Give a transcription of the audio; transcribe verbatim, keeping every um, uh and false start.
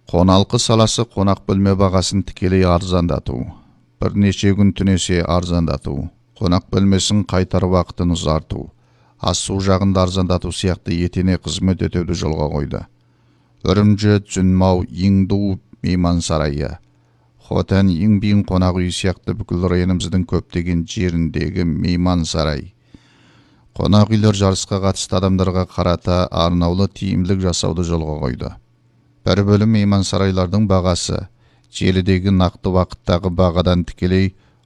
Қоналқы саласы қонақ бөлме бағасын тікелей арзандату, бірнеше күн түнесе арзандату, қонақ бөлмесін қайтар уақытын ұзарту, ас су жағында арзандату сияқты етене қызмет өтеуді жолға қойды. Үрімжі, Цзюнмау, Йиңду мейман сарайы, Хотан, Йиңбин қонақ үй сияқты бүкіл районымыздың көптеген жеріндегі мейман сарай. Қонақ үйлер жарысқа қатысты адамдарға қарата арнаулы тиімділік жасауды жолға қойды. Бір бөлім мейман сарайлардың бағасы желідегі нақты уақыттағы бағадан тікелей